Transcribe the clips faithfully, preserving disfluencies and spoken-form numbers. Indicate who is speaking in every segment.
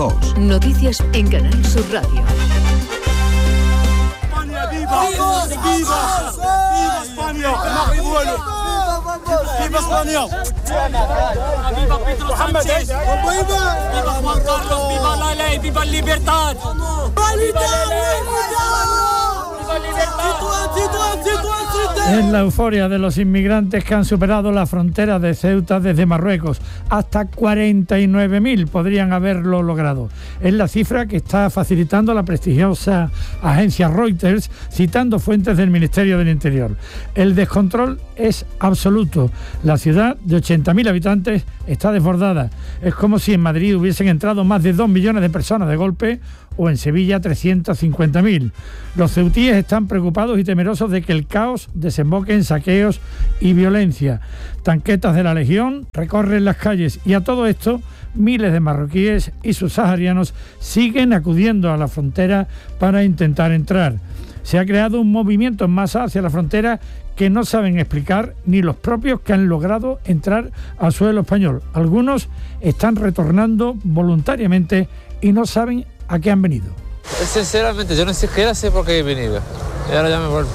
Speaker 1: dos.
Speaker 2: Noticias en Canal Sur Radio.
Speaker 3: ¡España, viva! ¡Viva! ¡Viva! ¡Viva España! ¡Viva España!
Speaker 4: ¡Viva Pedro Sánchez! ¡Viva Juan Carlos! ¡Viva la ley! ¡Viva la libertad! ¡Viva la ley! ¡Viva la libertad!
Speaker 5: Es la euforia de los inmigrantes que han superado la frontera de Ceuta desde Marruecos. Hasta cuarenta y nueve mil podrían haberlo logrado. Es la cifra que está facilitando la prestigiosa agencia Reuters, citando fuentes del Ministerio del Interior. El descontrol es absoluto. La ciudad, de ochenta mil habitantes, está desbordada. Es como si en Madrid hubiesen entrado más de dos millones de personas de golpe, o en Sevilla trescientos cincuenta mil. Los ceutíes están preocupados y temerosos de que el caos desemboque en saqueos y violencia. Tanquetas de la Legión recorren las calles y a todo esto miles de marroquíes y subsaharianos siguen acudiendo a la frontera para intentar entrar. Se ha creado un movimiento en masa hacia la frontera que no saben explicar ni los propios que han logrado entrar al suelo español. Algunos están retornando voluntariamente y no saben a qué han venido.
Speaker 6: Sinceramente, yo ni siquiera sé por qué he venido. Y ahora ya me vuelvo.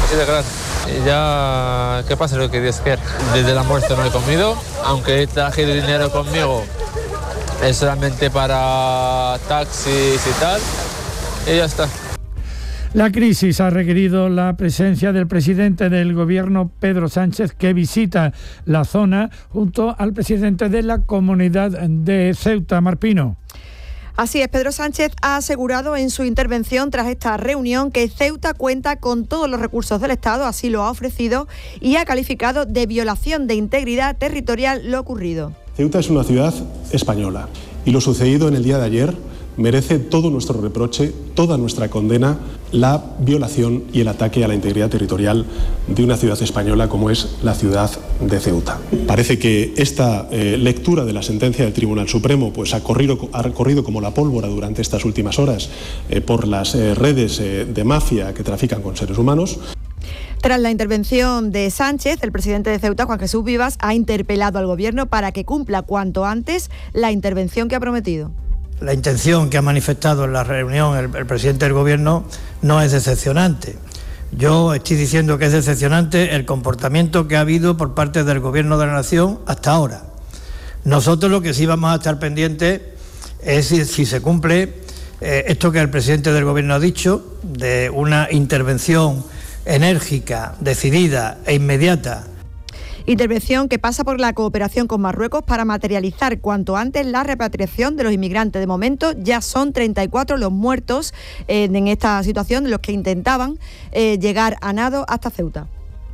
Speaker 6: Y ya, ¿qué pasa? Lo que Dios quiere. Desde la muerte no he comido, aunque traje el dinero conmigo, es solamente para taxis y tal. Y ya está.
Speaker 5: La crisis ha requerido la presencia del presidente del gobierno, Pedro Sánchez, que visita la zona junto al presidente de la comunidad de Ceuta, Marpino.
Speaker 7: Así es, Pedro Sánchez ha asegurado en su intervención tras esta reunión que Ceuta cuenta con todos los recursos del Estado, así lo ha ofrecido, y ha calificado de violación de integridad territorial lo ocurrido.
Speaker 8: Ceuta es una ciudad española y lo sucedido en el día de ayer merece todo nuestro reproche, toda nuestra condena, la violación y el ataque a la integridad territorial de una ciudad española como es la ciudad de Ceuta. Parece que esta eh, lectura de la sentencia del Tribunal Supremo pues, ha, corrido, ha corrido como la pólvora durante estas últimas horas eh, por las eh, redes eh, de mafia que trafican con seres humanos.
Speaker 7: Tras la intervención de Sánchez, el presidente de Ceuta, Juan Jesús Vivas, ha interpelado al Gobierno para que cumpla cuanto antes la intervención que ha prometido.
Speaker 9: La intención que ha manifestado en la reunión el, el presidente del Gobierno no es decepcionante. Yo estoy diciendo que es decepcionante el comportamiento que ha habido por parte del Gobierno de la Nación hasta ahora. Nosotros lo que sí vamos a estar pendientes es si, si se cumple eh, esto que el presidente del Gobierno ha dicho, de una intervención enérgica, decidida e inmediata.
Speaker 7: Intervención que pasa por la cooperación con Marruecos para materializar cuanto antes la repatriación de los inmigrantes. De momento ya son treinta y cuatro los muertos eh, en esta situación, de los que intentaban eh, llegar a nado hasta Ceuta.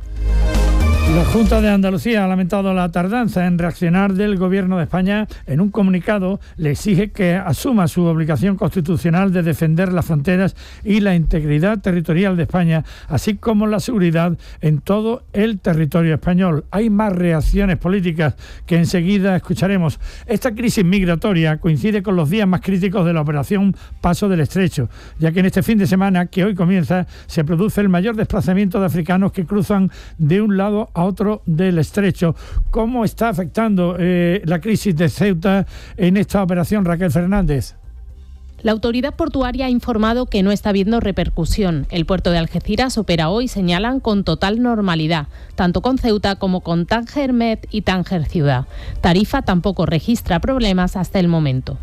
Speaker 5: La Junta de Andalucía ha lamentado la tardanza en reaccionar del Gobierno de España. En un comunicado le exige que asuma su obligación constitucional de defender las fronteras y la integridad territorial de España, así como la seguridad en todo el territorio español. Hay más reacciones políticas que enseguida escucharemos. Esta crisis migratoria coincide con los días más críticos de la operación Paso del Estrecho, ya que en este fin de semana, que hoy comienza, se produce el mayor desplazamiento de africanos que cruzan de un lado a otro del estrecho. ¿Cómo está afectando eh, la crisis de Ceuta en esta operación, Raquel Fernández?
Speaker 10: La autoridad portuaria ha informado que no está habiendo repercusión. El puerto de Algeciras opera hoy, señalan, con total normalidad, tanto con Ceuta como con Tánger Med y Tánger Ciudad. Tarifa tampoco registra problemas hasta el momento.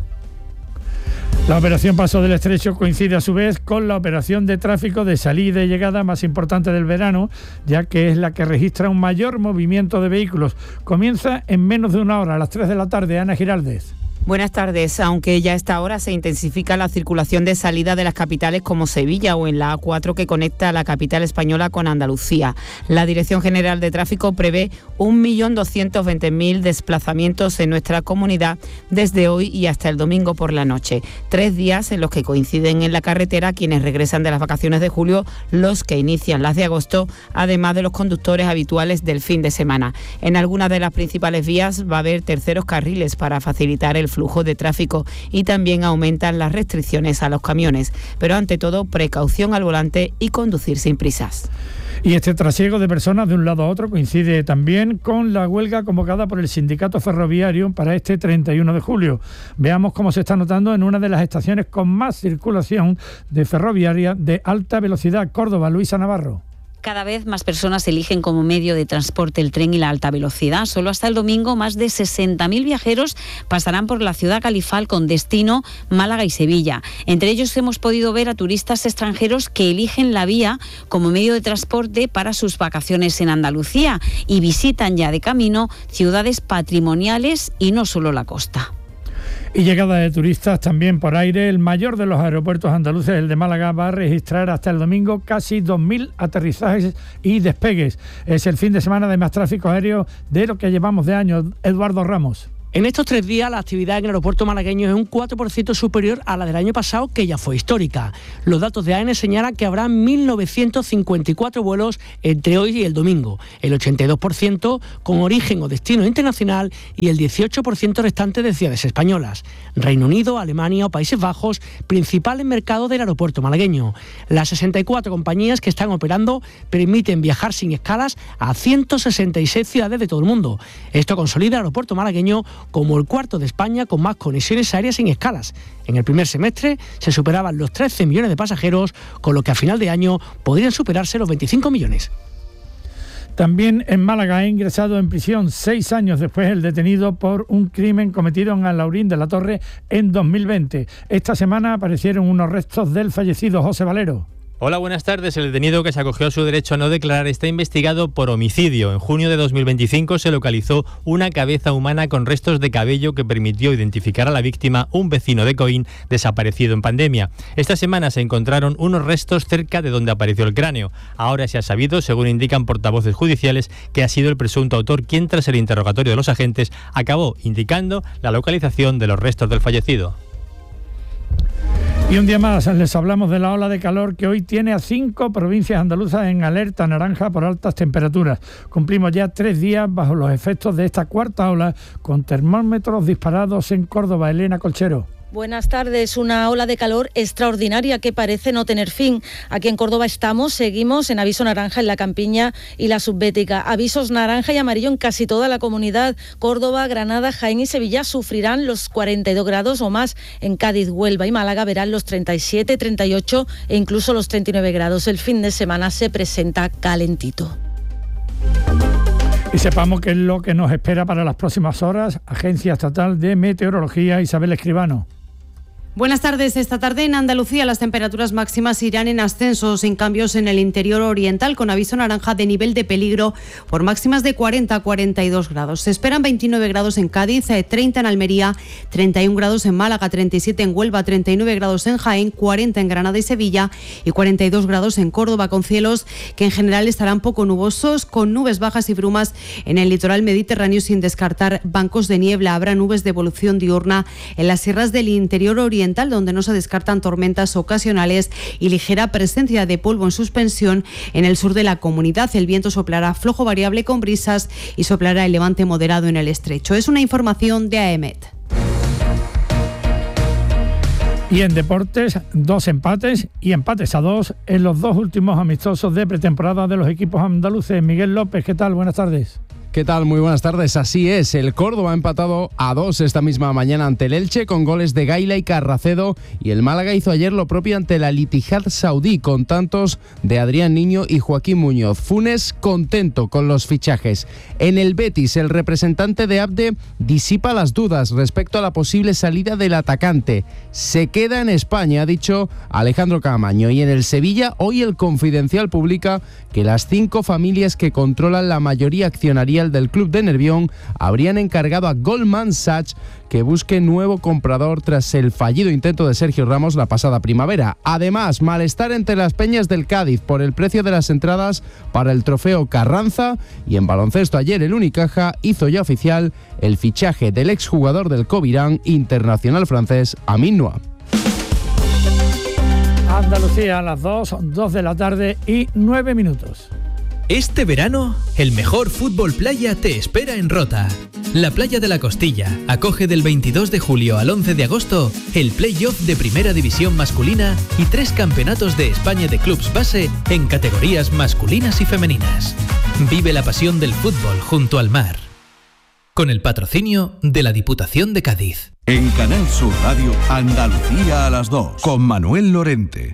Speaker 5: La operación Paso del Estrecho coincide a su vez con la operación de tráfico de salida y llegada más importante del verano, ya que es la que registra un mayor movimiento de vehículos. Comienza en menos de una hora, a las tres de la tarde. Ana Giraldez.
Speaker 11: Buenas tardes. Aunque ya a esta hora se intensifica la circulación de salida de las capitales como Sevilla o en la A cuatro que conecta a la capital española con Andalucía. La Dirección General de Tráfico prevé un millón doscientos veinte mil desplazamientos en nuestra comunidad desde hoy y hasta el domingo por la noche. Tres días en los que coinciden en la carretera quienes regresan de las vacaciones de julio, los que inician las de agosto, además de los conductores habituales del fin de semana. En algunas de las principales vías va a haber terceros carriles para facilitar el flujo de tráfico y también aumentan las restricciones a los camiones, pero ante todo precaución al volante y conducir sin prisas.
Speaker 5: Y este trasiego de personas de un lado a otro coincide también con la huelga convocada por el sindicato ferroviario para este treinta y uno de julio. Veamos cómo se está notando en una de las estaciones con más circulación de ferroviaria de alta velocidad, Córdoba. Luisa Navarro.
Speaker 1: Cada vez más personas eligen como medio de transporte el tren y la alta velocidad. Solo hasta el domingo más de sesenta mil viajeros pasarán por la ciudad califal con destino Málaga y Sevilla. Entre ellos hemos podido ver a turistas extranjeros que eligen la vía como medio de transporte para sus vacaciones en Andalucía y visitan ya de camino ciudades patrimoniales y no solo la costa.
Speaker 5: Y llegada de turistas también por aire. El mayor de los aeropuertos andaluces, el de Málaga, va a registrar hasta el domingo casi dos mil aterrizajes y despegues. Es el fin de semana de más tráfico aéreo de lo que llevamos de año. Eduardo Ramos.
Speaker 12: En estos tres días la actividad en el aeropuerto malagueño es un cuatro por ciento superior a la del año pasado, que ya fue histórica. Los datos de A E N A señalan que habrá mil novecientos cincuenta y cuatro vuelos entre hoy y el domingo, el ochenta y dos por ciento con origen o destino internacional y el dieciocho por ciento restante de ciudades españolas. Reino Unido, Alemania o Países Bajos, principales mercados del aeropuerto malagueño. Las sesenta y cuatro compañías que están operando permiten viajar sin escalas a ciento sesenta y seis ciudades de todo el mundo. Esto consolida el aeropuerto malagueño como el cuarto de España con más conexiones aéreas sin escalas. En el primer semestre se superaban los trece millones de pasajeros, con lo que a final de año podrían superarse los veinticinco millones.
Speaker 5: También en Málaga ha ingresado en prisión seis años después el detenido por un crimen cometido en Alhaurín de la Torre en dos mil veinte. Esta semana aparecieron unos restos del fallecido José Valero.
Speaker 13: Hola, buenas tardes. El detenido, que se acogió a su derecho a no declarar, está investigado por homicidio. En junio de dos mil veinticinco se localizó una cabeza humana con restos de cabello que permitió identificar a la víctima, un vecino de Coín desaparecido en pandemia. Esta semana se encontraron unos restos cerca de donde apareció el cráneo. Ahora se ha sabido, según indican portavoces judiciales, que ha sido el presunto autor quien, tras el interrogatorio de los agentes, acabó indicando la localización de los restos del fallecido.
Speaker 5: Y un día más les hablamos de la ola de calor que hoy tiene a cinco provincias andaluzas en alerta naranja por altas temperaturas. Cumplimos ya tres días bajo los efectos de esta cuarta ola, con termómetros disparados en Córdoba. Elena Colchero.
Speaker 14: Buenas tardes. Una ola de calor extraordinaria que parece no tener fin. Aquí en Córdoba estamos, seguimos en aviso naranja en la Campiña y la Subbética. Avisos naranja y amarillo en casi toda la comunidad. Córdoba, Granada, Jaén y Sevilla sufrirán los cuarenta y dos grados o más. En Cádiz, Huelva y Málaga verán los treinta y siete, treinta y ocho e incluso los treinta y nueve grados. El fin de semana se presenta calentito.
Speaker 5: Y sepamos qué es lo que nos espera para las próximas horas. Agencia Estatal de Meteorología, Isabel Escribano.
Speaker 15: Buenas tardes. Esta tarde en Andalucía las temperaturas máximas irán en ascenso, sin cambios en el interior oriental, con aviso naranja de nivel de peligro por máximas de cuarenta a cuarenta y dos grados. Se esperan veintinueve grados en Cádiz, treinta en Almería, treinta y un grados en Málaga, treinta y siete en Huelva, treinta y nueve grados en Jaén, cuarenta en Granada y Sevilla y cuarenta y dos grados en Córdoba, con cielos que en general estarán poco nubosos, con nubes bajas y brumas en el litoral mediterráneo, sin descartar bancos de niebla. Habrá nubes de evolución diurna en las sierras del interior oriental, donde no se descartan tormentas ocasionales y ligera presencia de polvo en suspensión en el sur de la comunidad. El viento soplará flojo variable con brisas y soplará el levante moderado en el estrecho. Es una información de A E M E T.
Speaker 5: Y en deportes, dos empates y empates a dos en los dos últimos amistosos de pretemporada de los equipos andaluces. Miguel López, ¿qué tal? Buenas tardes.
Speaker 16: ¿Qué tal? Muy buenas tardes. Así es, el Córdoba ha empatado a dos esta misma mañana ante el Elche con goles de Gaila y Carracedo, y el Málaga hizo ayer lo propio ante el Al-Ittihad saudí con tantos de Adrián Niño y Joaquín Muñoz. Funes contento con los fichajes. En el Betis, el representante de Abde disipa las dudas respecto a la posible salida del atacante. Se queda en España, ha dicho Alejandro Caamaño. Y en el Sevilla, hoy el Confidencial publica que las cinco familias que controlan la mayoría accionaria del club de Nervión habrían encargado a Goldman Sachs que busque nuevo comprador tras el fallido intento de Sergio Ramos la pasada primavera. Además, malestar entre las peñas del Cádiz por el precio de las entradas para el trofeo Carranza, y en baloncesto ayer el Unicaja hizo ya oficial el fichaje del exjugador del Covirán, internacional francés Amin Noah.
Speaker 5: Andalucía a las dos, dos de la tarde y nueve minutos.
Speaker 17: Este verano, el mejor fútbol playa te espera en Rota. La Playa de la Costilla acoge del veintidós de julio al once de agosto el play-off de Primera División masculina y tres campeonatos de España de clubs base en categorías masculinas y femeninas. Vive la pasión del fútbol junto al mar. Con el patrocinio de la Diputación de Cádiz.
Speaker 18: En Canal Sur Radio, Andalucía a las dos, con Manuel Lorente.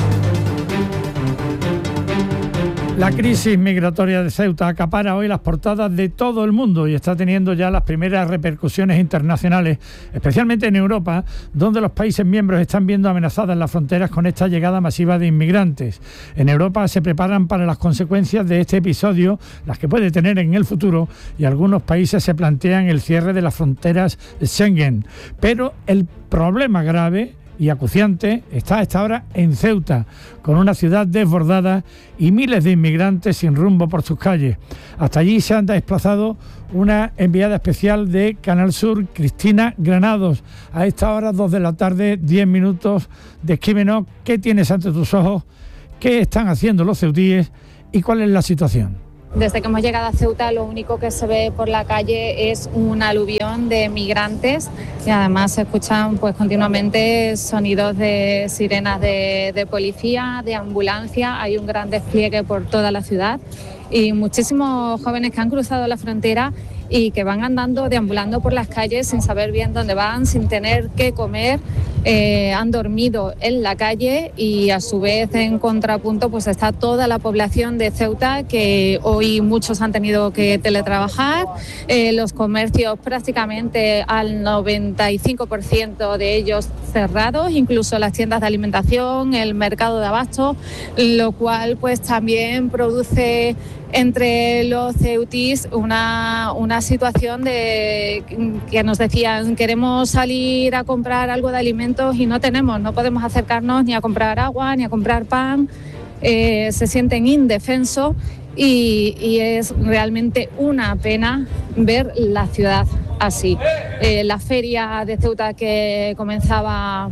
Speaker 5: La crisis migratoria de Ceuta acapara hoy las portadas de todo el mundo y está teniendo ya las primeras repercusiones internacionales, especialmente en Europa, donde los países miembros están viendo amenazadas las fronteras con esta llegada masiva de inmigrantes. En Europa se preparan para las consecuencias de este episodio, las que puede tener en el futuro, y algunos países se plantean el cierre de las fronteras Schengen. Pero el problema grave y acuciante está a esta hora en Ceuta, con una ciudad desbordada y miles de inmigrantes sin rumbo por sus calles. Hasta allí se han desplazado una enviada especial de Canal Sur, Cristina Granados. A esta hora, dos de la tarde, diez minutos. Descríbenos qué tienes ante tus ojos, qué están haciendo los ceutíes y cuál es la situación.
Speaker 19: Desde que hemos llegado a Ceuta, lo único que se ve por la calle es un aluvión de migrantes y además se escuchan pues continuamente sonidos de sirenas de, de policía, de ambulancia. Hay un gran despliegue por toda la ciudad y muchísimos jóvenes que han cruzado la frontera y que van andando, deambulando por las calles sin saber bien dónde van, sin tener qué comer, eh, han dormido en la calle y a su vez en contrapunto pues está toda la población de Ceuta, que hoy muchos han tenido que teletrabajar, eh, los comercios prácticamente al noventa y cinco por ciento de ellos cerrados, incluso las tiendas de alimentación, el mercado de abastos, lo cual pues también produce entre los ceutíes una, una situación de que nos decían queremos salir a comprar algo de alimentos y no tenemos, no podemos acercarnos ni a comprar agua ni a comprar pan, eh, se sienten indefensos y, y es realmente una pena ver la ciudad así. Eh, la feria de Ceuta que comenzaba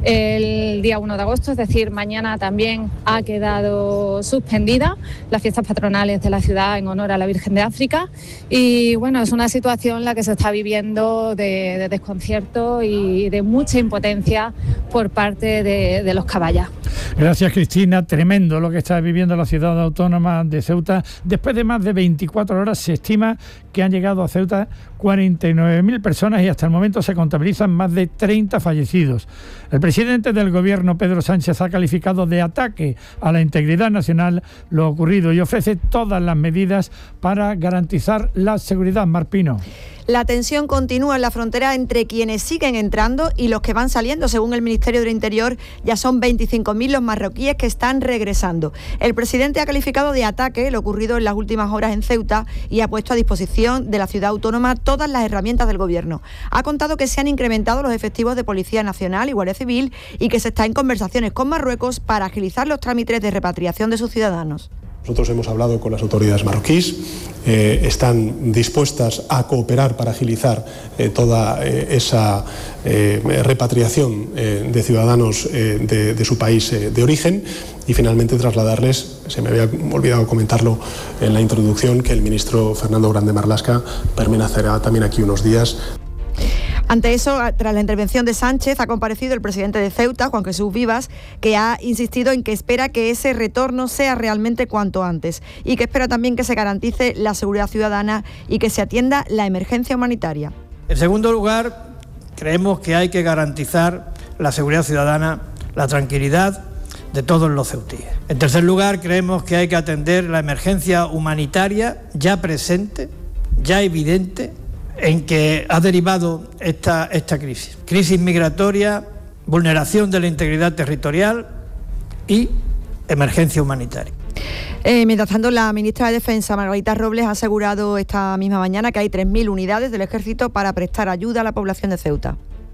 Speaker 19: el día uno de agosto, es decir, mañana también ha quedado suspendida, las fiestas patronales de la ciudad en honor a la Virgen de África y bueno, es una situación la que se está viviendo de, de desconcierto y de mucha impotencia por parte de, de los caballas.
Speaker 5: Gracias, Cristina. Tremendo lo que está viviendo la ciudad autónoma de Ceuta. Después de más de veinticuatro horas se estima que han llegado a Ceuta cuarenta y nueve mil personas y hasta el momento se contabilizan más de treinta fallecidos. El presidente del gobierno, Pedro Sánchez, ha calificado de ataque a la integridad nacional lo ocurrido y ofrece todas las medidas para garantizar la seguridad. Marpino.
Speaker 7: La tensión continúa en la frontera entre quienes siguen entrando y los que van saliendo. Según el Ministerio del Interior, ya son veinticinco mil los marroquíes que están regresando. El presidente ha calificado de ataque lo ocurrido en las últimas horas en Ceuta y ha puesto a disposición de la ciudad autónoma todas las herramientas del gobierno. Ha contado que se han incrementado los efectivos de Policía Nacional y Guardia Civil y que se está en conversaciones con Marruecos para agilizar los trámites de repatriación de sus ciudadanos.
Speaker 8: Nosotros hemos hablado con las autoridades marroquíes, eh, están dispuestas a cooperar para agilizar eh, toda eh, esa eh, repatriación eh, de ciudadanos eh, de, de su país eh, de origen y finalmente trasladarles, se me había olvidado comentarlo en la introducción, que el ministro Fernando Grande Marlaska permanecerá también aquí unos días.
Speaker 7: Ante eso, tras la intervención de Sánchez, ha comparecido el presidente de Ceuta, Juan Jesús Vivas, que ha insistido en que espera que ese retorno sea realmente cuanto antes y que espera también que se garantice la seguridad ciudadana y que se atienda la emergencia humanitaria.
Speaker 9: En segundo lugar, creemos que hay que garantizar la seguridad ciudadana, la tranquilidad de todos los ceutíes. En tercer lugar, creemos que hay que atender la emergencia humanitaria ya presente, ya evidente, en que ha derivado esta, esta crisis. Crisis migratoria, vulneración de la integridad territorial y emergencia humanitaria.
Speaker 7: Eh, mientras tanto, la ministra de Defensa, Margarita Robles, ha asegurado esta misma mañana que hay tres mil unidades del Ejército para prestar ayuda a la población de Ceuta.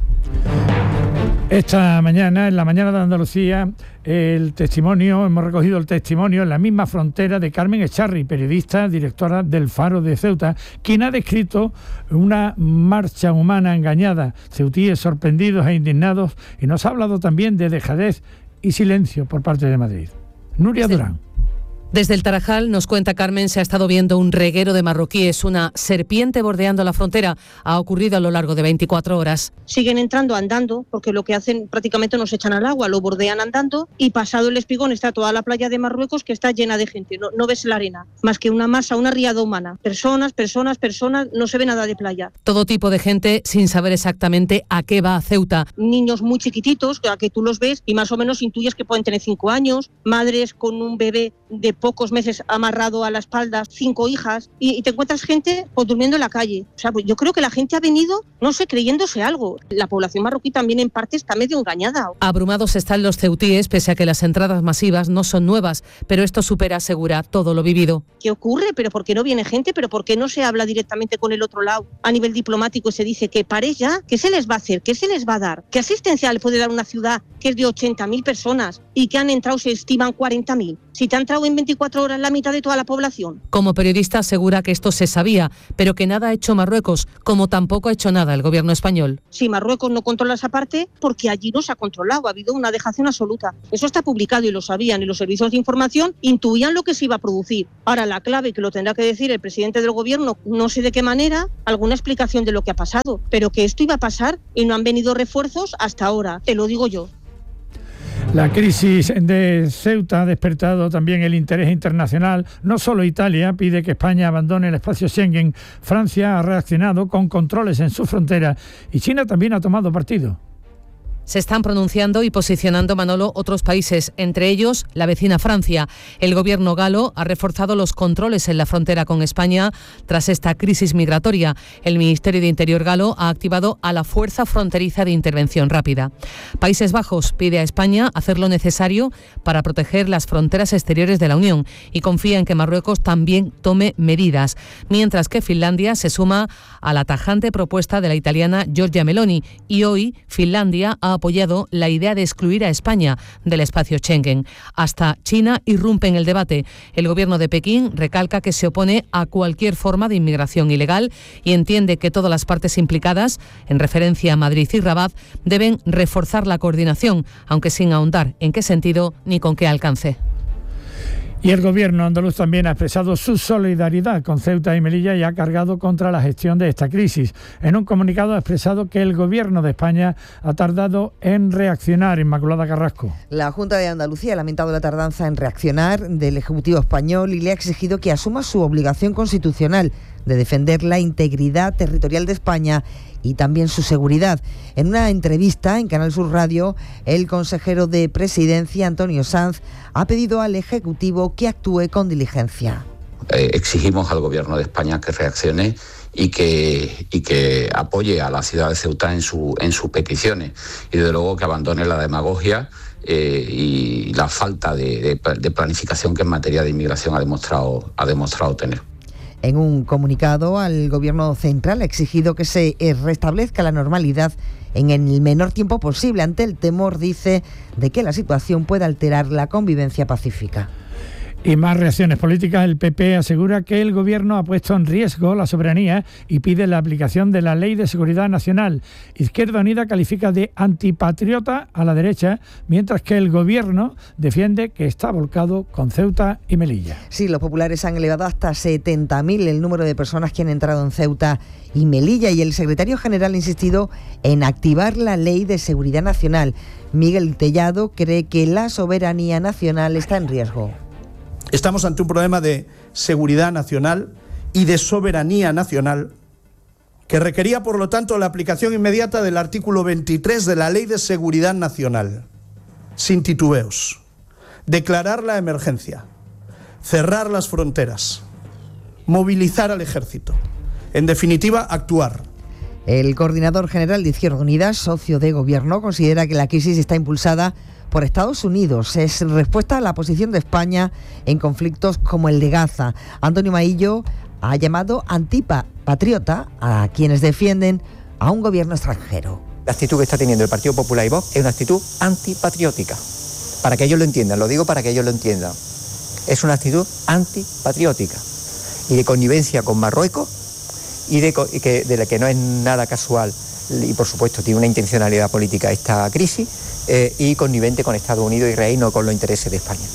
Speaker 5: Esta mañana, en la mañana de Andalucía, el testimonio, hemos recogido el testimonio en la misma frontera de Carmen Echarri, periodista, directora del Faro de Ceuta, quien ha descrito una marcha humana engañada, ceutíes sorprendidos e indignados, y nos ha hablado también de dejadez y silencio por parte de Madrid. Nuria
Speaker 20: Sí.
Speaker 5: Durán.
Speaker 20: Desde el Tarajal, nos cuenta Carmen, se ha estado viendo un reguero de marroquíes, una serpiente bordeando la frontera. Ha ocurrido a lo largo de veinticuatro horas.
Speaker 21: Siguen entrando andando, porque lo que hacen prácticamente nos echan al agua, lo bordean andando, y pasado el Espigón está toda la playa de Marruecos que está llena de gente. No, no ves la arena, más que una masa, una riada humana. Personas, personas, personas, no se ve nada de playa.
Speaker 20: Todo tipo de gente sin saber exactamente a qué va a Ceuta.
Speaker 21: Niños muy chiquititos, a que tú los ves y más o menos intuyes que pueden tener cinco años, madres con un bebé de pocos meses amarrado a la espalda, cinco hijas, y, y te encuentras gente pues, durmiendo en la calle. O sea, pues, yo creo que la gente ha venido, no sé, creyéndose algo. La población marroquí también en parte está medio engañada.
Speaker 20: Abrumados están los ceutíes, pese a que las entradas masivas no son nuevas, pero esto supera, asegura, todo lo vivido.
Speaker 21: ¿Qué ocurre? ¿Pero por qué no viene gente? ¿Pero por qué no se habla directamente con el otro lado a nivel diplomático y se dice que pare ya? ¿Qué se les va a hacer? ¿Qué se les va a dar? ¿Qué asistencia le puede dar una ciudad que es de ochenta mil personas y que han entrado, se estiman cuarenta mil? Si te ha entrado en veinticuatro horas la mitad de toda la población.
Speaker 20: Como periodista asegura que esto se sabía, pero que nada ha hecho Marruecos, como tampoco ha hecho nada el gobierno español.
Speaker 21: Si Marruecos no controla esa parte, porque allí no se ha controlado, ha habido una dejación absoluta. Eso está publicado y lo sabían, y los servicios de información intuían lo que se iba a producir. Ahora, la clave, que lo tendrá que decir el presidente del gobierno, no sé de qué manera, alguna explicación de lo que ha pasado, pero que esto iba a pasar y no han venido refuerzos hasta ahora, te lo digo yo.
Speaker 5: La crisis de Ceuta ha despertado también el interés internacional. No solo Italia pide que España abandone el espacio Schengen, Francia ha reaccionado con controles en su frontera y China también ha tomado partido.
Speaker 20: Se están pronunciando y posicionando, Manolo, otros países, entre ellos la vecina Francia. El gobierno galo ha reforzado los controles en la frontera con España tras esta crisis migratoria. El Ministerio de Interior galo ha activado a la Fuerza Fronteriza de Intervención Rápida. Países Bajos pide a España hacer lo necesario para proteger las fronteras exteriores de la Unión y confía en que Marruecos también tome medidas, mientras que Finlandia se suma a la tajante propuesta de la italiana Giorgia Meloni y hoy Finlandia ha apoyado la idea de excluir a España del espacio Schengen. Hasta China irrumpe en el debate. El gobierno de Pekín recalca que se opone a cualquier forma de inmigración ilegal y entiende que todas las partes implicadas, en referencia a Madrid y Rabat, deben reforzar la coordinación, aunque sin ahondar en qué sentido ni con qué alcance.
Speaker 5: Y el gobierno andaluz también ha expresado su solidaridad con Ceuta y Melilla y ha cargado contra la gestión de esta crisis. En un comunicado ha expresado que el gobierno de España ha tardado en reaccionar. Inmaculada Carrasco.
Speaker 22: La Junta de Andalucía ha lamentado la tardanza en reaccionar del Ejecutivo español y le ha exigido que asuma su obligación constitucional de defender la integridad territorial de España y también su seguridad. En una entrevista en Canal Sur Radio, el consejero de Presidencia, Antonio Sanz, ha pedido al Ejecutivo que actúe con diligencia.
Speaker 23: Eh, exigimos al Gobierno de España que reaccione y que, y que apoye a la ciudad de Ceuta en, su, en sus peticiones y desde luego que abandone la demagogia eh, y la falta de, de, de planificación que en materia de inmigración ha demostrado, ha demostrado tener.
Speaker 22: En un comunicado, al Gobierno central ha exigido que se restablezca la normalidad en el menor tiempo posible, ante el temor, dice, de que la situación pueda alterar la convivencia pacífica.
Speaker 5: Y más reacciones políticas. El P P asegura que el Gobierno ha puesto en riesgo la soberanía y pide la aplicación de la Ley de Seguridad Nacional. Izquierda Unida califica de antipatriota a la derecha, mientras que el Gobierno defiende que está volcado con Ceuta y Melilla.
Speaker 22: Sí, los populares han elevado hasta setenta mil el número de personas que han entrado en Ceuta y Melilla y el secretario general ha insistido en activar la Ley de Seguridad Nacional. Miguel Tellado cree que la soberanía nacional está en riesgo.
Speaker 24: Estamos ante un problema de seguridad nacional y de soberanía nacional que requería, por lo tanto, la aplicación inmediata del artículo veintitrés de la Ley de Seguridad Nacional, sin titubeos, declarar la emergencia, cerrar las fronteras, movilizar al ejército, en definitiva, actuar.
Speaker 22: El coordinador general de Izquierda Unida, socio de Gobierno, considera que la crisis está impulsada por Estados Unidos. Es respuesta a la posición de España en conflictos como el de Gaza. Antonio Maillo ha llamado antipatriota a quienes defienden a un gobierno extranjero.
Speaker 25: La actitud que está teniendo el Partido Popular y Vox es una actitud antipatriótica. Para que ellos lo entiendan, lo digo para que ellos lo entiendan. Es una actitud antipatriótica y de connivencia con Marruecos y de, y que, de la que no es nada casual y por supuesto tiene una intencionalidad política esta crisis. Eh, y connivente con Estados Unidos y Israel, no con los intereses de España.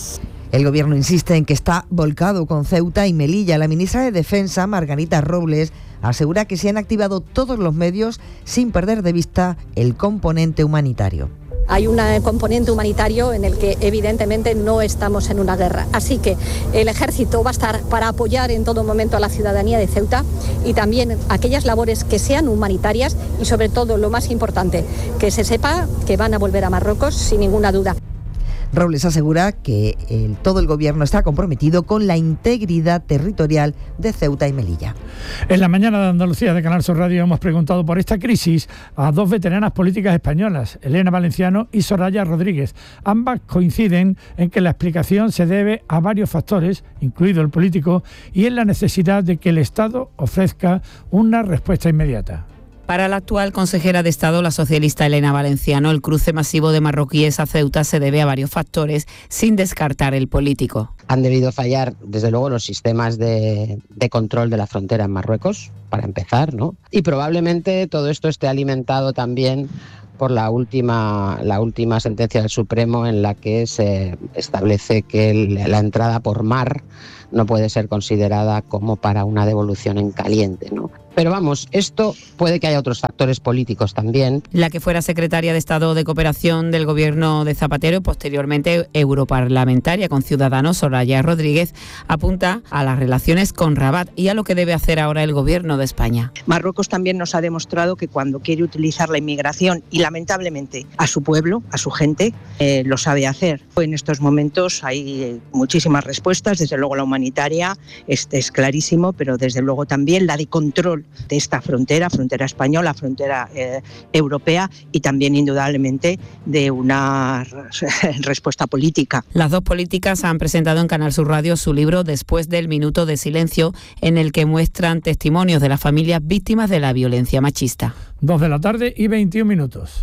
Speaker 22: El Gobierno insiste en que está volcado con Ceuta y Melilla. La ministra de Defensa, Margarita Robles, asegura que se han activado todos los medios sin perder de vista el componente humanitario.
Speaker 2: Hay un componente humanitario en el que evidentemente no estamos en una guerra. Así que el ejército va a estar para apoyar en todo momento a la ciudadanía de Ceuta y también aquellas labores que sean humanitarias y sobre todo lo más importante, que se sepa que van a volver a Marruecos sin ninguna duda.
Speaker 22: Robles asegura que el, todo el Gobierno está comprometido con la integridad territorial de Ceuta y Melilla.
Speaker 5: En la mañana de Andalucía de Canal Sur Radio hemos preguntado por esta crisis a dos veteranas políticas españolas, Elena Valenciano y Soraya Rodríguez. Ambas coinciden en que la explicación se debe a varios factores, incluido el político, y en la necesidad de que el Estado ofrezca una respuesta inmediata.
Speaker 11: Para la actual consejera de Estado, la socialista Elena Valenciano, el cruce masivo de marroquíes a Ceuta se debe a varios factores, sin descartar el político.
Speaker 3: Han debido fallar, desde luego, los sistemas de, de control de la frontera en Marruecos, para empezar, ¿no? Y probablemente todo esto esté alimentado también por la última, la última sentencia del Supremo en la que se establece que el, la entrada por mar no puede ser considerada como para una devolución en caliente, ¿no? Pero vamos, esto puede que haya otros factores políticos también.
Speaker 11: La que fuera secretaria de Estado de Cooperación del gobierno de Zapatero y posteriormente europarlamentaria con Ciudadanos, Soraya Rodríguez, apunta a las relaciones con Rabat y a lo que debe hacer ahora el gobierno de España.
Speaker 4: Marruecos también nos ha demostrado que cuando quiere utilizar la inmigración y lamentablemente a su pueblo, a su gente, eh, lo sabe hacer. En estos momentos hay muchísimas respuestas, desde luego la humanitaria, este es clarísimo, pero desde luego también la de control de esta frontera, frontera española, frontera eh, europea y también indudablemente de una respuesta política.
Speaker 11: Las dos políticas han presentado en Canal Sur Radio su libro Después del minuto de silencio, en el que muestran testimonios de las familias víctimas de la violencia machista.
Speaker 5: Dos de la tarde y veintiún minutos.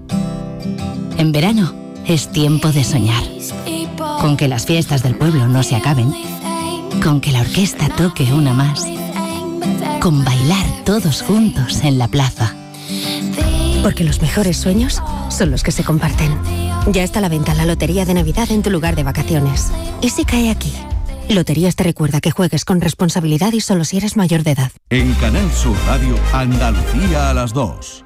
Speaker 6: En verano es tiempo de soñar, con que las fiestas del pueblo no se acaben, con que la orquesta toque una más, con bailar todos juntos en la plaza.
Speaker 10: Porque los mejores sueños son los que se comparten. Ya está a la venta la Lotería de Navidad en tu lugar de vacaciones. ¿Y si cae aquí? Loterías te recuerda que juegues con responsabilidad y solo si eres mayor de edad.
Speaker 18: En Canal Sur Radio, Andalucía a las dos.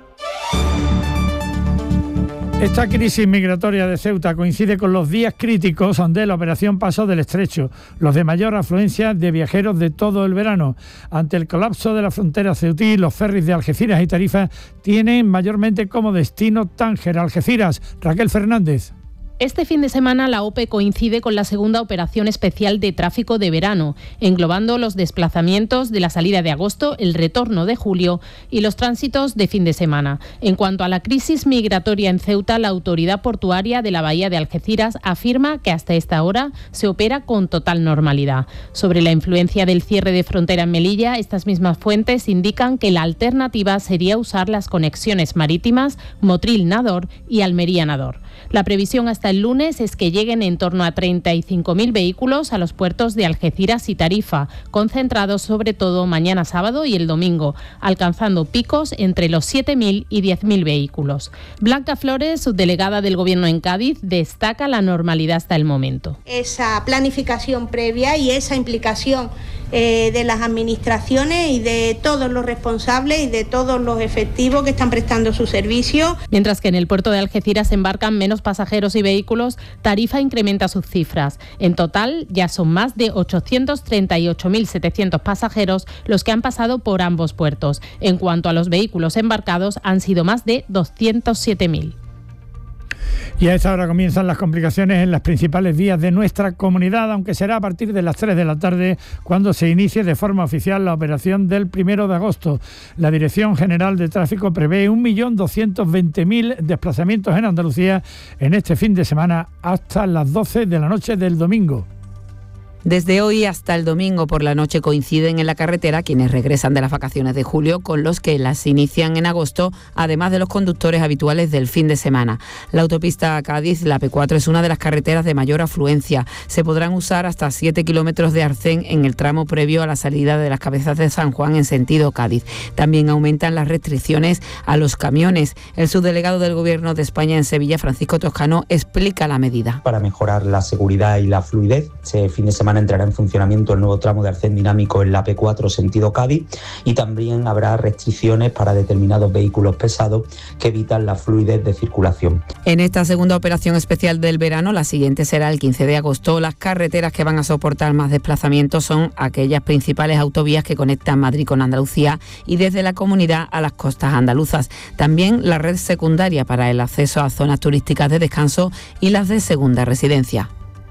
Speaker 5: Esta crisis migratoria de Ceuta coincide con los días críticos de la operación Paso del Estrecho, los de mayor afluencia de viajeros de todo el verano. Ante el colapso de la frontera ceutí, los ferries de Algeciras y Tarifa tienen mayormente como destino Tánger, Algeciras. Raquel Fernández.
Speaker 26: Este fin de semana la O P E coincide con la segunda operación especial de tráfico de verano, englobando los desplazamientos de la salida de agosto, el retorno de julio y los tránsitos de fin de semana. En cuanto a la crisis migratoria en Ceuta, la autoridad portuaria de la bahía de Algeciras afirma que hasta esta hora se opera con total normalidad. Sobre la influencia del cierre de frontera en Melilla, estas mismas fuentes indican que la alternativa sería usar las conexiones marítimas Motril-Nador y Almería-Nador. La previsión hasta el lunes es que lleguen en torno a treinta y cinco mil vehículos a los puertos de Algeciras y Tarifa, concentrados sobre todo mañana sábado y el domingo, alcanzando picos entre los siete mil y diez mil vehículos. Blanca Flores, subdelegada del Gobierno en Cádiz, destaca la normalidad hasta el momento.
Speaker 27: Esa planificación previa y esa implicación eh, de las administraciones y de todos los responsables y de todos los efectivos que están prestando su servicio.
Speaker 26: Mientras que en el puerto de Algeciras embarcan menos pasajeros y vehículos, Tarifa incrementa sus cifras. En total ya son más de ochocientos treinta y ocho mil setecientos pasajeros los que han pasado por ambos puertos. En cuanto a los vehículos embarcados, han sido más de doscientos siete mil.
Speaker 5: Y a esta hora comienzan las complicaciones en las principales vías de nuestra comunidad, aunque será a partir de las tres de la tarde cuando se inicie de forma oficial la operación del primero de agosto. La Dirección General de Tráfico prevé un millón doscientos veinte mil desplazamientos en Andalucía en este fin de semana hasta las doce de la noche del domingo.
Speaker 11: Desde hoy hasta el domingo por la noche coinciden en la carretera quienes regresan de las vacaciones de julio con los que las inician en agosto, además de los conductores habituales del fin de semana. La autopista Cádiz, la P cuatro, es una de las carreteras de mayor afluencia. Se podrán usar hasta siete kilómetros de arcén en el tramo previo a la salida de las Cabezas de San Juan en sentido Cádiz. También aumentan las restricciones a los camiones. El subdelegado del Gobierno de España en Sevilla, Francisco Toscano, explica la medida.
Speaker 1: Para mejorar la seguridad y la fluidez, este fin de semana entrará en funcionamiento el nuevo tramo de arcén dinámico en la P cuatro sentido Cádiz, y también habrá restricciones para determinados vehículos pesados que evitan la fluidez de circulación.
Speaker 11: En esta segunda operación especial del verano, la siguiente será el quince de agosto. Las carreteras que van a soportar más desplazamientos son aquellas principales autovías que conectan Madrid con Andalucía y desde la comunidad a las costas andaluzas. También la red secundaria para el acceso a zonas turísticas de descanso y las de segunda residencia.